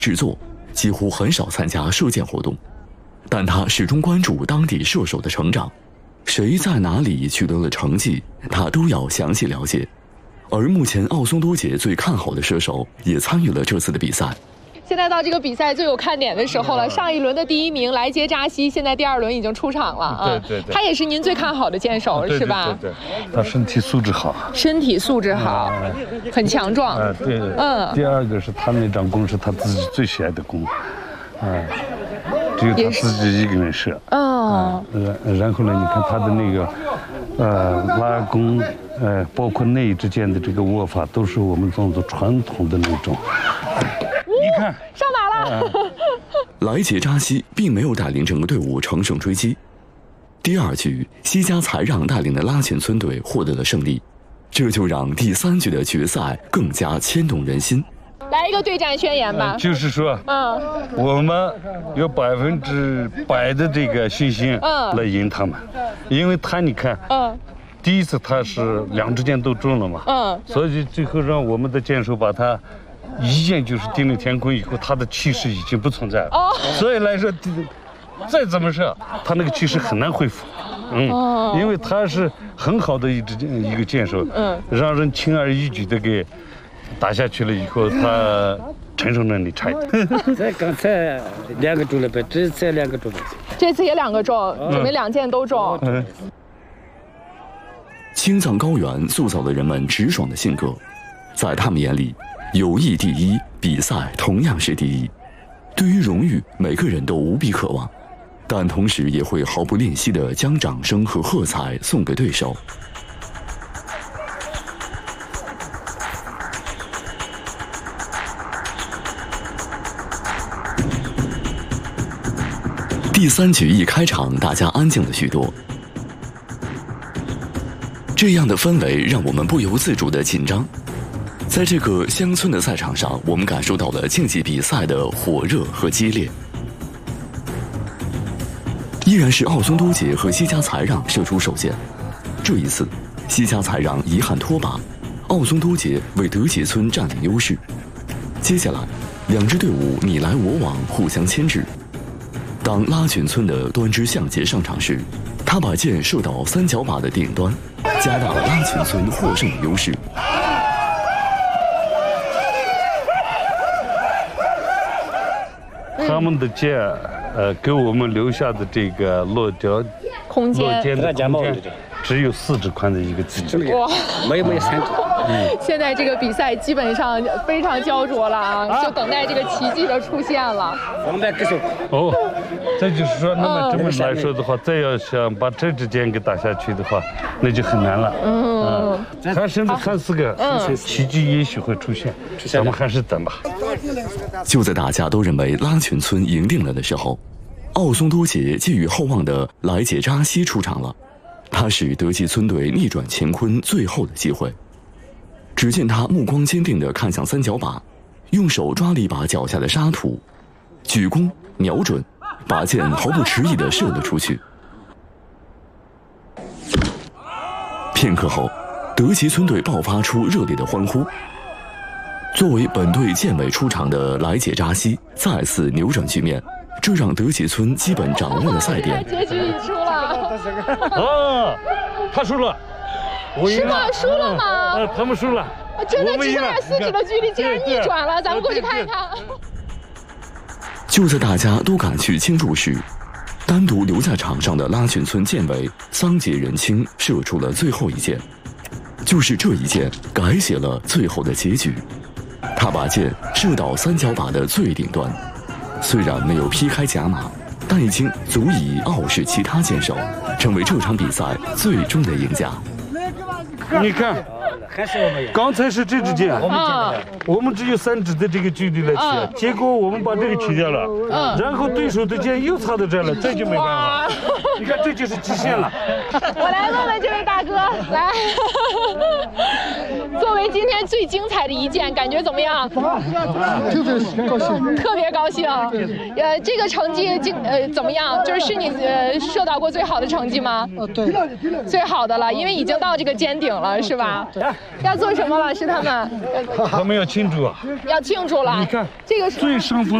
制作，几乎很少参加射箭活动，但他始终关注当地射手的成长，谁在哪里取得了成绩，他都要详细了解。而目前奥松多姐最看好的射手也参与了这次的比赛。 现在到这个比赛最有看点的时候了，上一轮的第1名莱杰扎西，现在第2轮已经出场了啊。 对， 他也是您最看好的箭手，是吧？ 对，他身体素质好， 很强壮。 对，第2个是他那张弓是他自己最喜爱的弓，只有他自己一个人射。然后呢，你看他的那个拉弓，包括内之间的这个握法，都是我们藏族传统的那种。你看上马了。 莱杰扎西并没有带领整个队伍乘胜追击。第2局，西加才让带领的拉群村队获得了胜利，这就让第3局的决赛更加牵动人心。 来一个对战宣言吧。 就是说，我们有100%的这个信心来赢他们，因为他你看，第一次他是2支箭都中了嘛，所以最后让我们的箭手把他一箭就是定了天空以后，他的气势已经不存在了，所以来说，再怎么射，他那个气势很难恢复，因为他是很好的一个箭手，让人轻而易举的给打下去了以后，他承受能力差一点。 刚才2个中了呗，这次2个中了。 这次也2个中，准备2箭都中。 青藏高原塑造了人们直爽的性格，在他们眼里，友谊第一，比赛同样是第一。对于荣誉，每个人都无比渴望，但同时也会毫不吝惜地将掌声和喝彩送给对手。第3局一开场，大家安静了许多。这样的氛围让我们不由自主的紧张。在这个乡村的赛场上，我们感受到了竞技比赛的火热和激烈。依然是奥松多姐和西加才让射出首箭。这一次，西加才让遗憾脱靶，奥松多姐为德杰村占领优势。接下来，2支队伍你来我往，互相牵制。当拉群村的端之相杰上场时，他把箭射到3角靶的顶端，加大了拉群村获胜的优势。 他们的箭，给我们留下的这个落脚空间只有4指宽的一个自己。 哇， 没有3指。 现在这个比赛基本上非常焦灼了啊，就等待这个奇迹的出现了。 再就是说，那么这么来说的话，再要想把这支箭给打下去的话，那就很难了。他甚至3、4个，奇迹也许会出现，咱们还是等吧。 就在大家都认为拉群村赢定了的时候，奥松多姐寄予厚望的莱杰扎西出场了，他是德吉村队逆转乾坤最后的机会。只见他目光坚定地看向3角靶，用手抓了一把脚下的沙土，举弓瞄准，把箭毫不迟疑地射了出去。片刻后，德吉村队爆发出热烈的欢呼。作为本队箭尾出场的莱杰扎西再次扭转局面，这让德杰村基本掌握了赛点。 结局已出了。 他输了。 是吗？输了吗？ 他们输了。 真的只剩下4指的距离，竟然逆转了，咱们过去看一看。 就在大家都赶去庆祝时，单独留在场上的拉群村箭尾桑杰仁清射出了最后一箭，就是这一箭改写了最后的结局。他把箭射到3角靶的最顶端，虽然没有劈开甲马，但已经足以傲视其他箭手，成为这场比赛最终的赢家。 你看，刚才是这支箭，我们只有3指的这个距离来起，结果我们把这个取掉了，然后对手的箭又插到这了，这就没办法。你看，这就是极限了。 我来问问这位大哥，来，作为今天最精彩的一箭，感觉怎么样？ 特别高兴， 特别高兴。这个成绩怎么样？就是你射到过最好的成绩吗？ 对， 最好的了，因为已经到这个尖顶了，是吧？ 要做什么？老师他们？ 他们要庆祝啊！ 要庆祝了。 你看， 这个是最上风。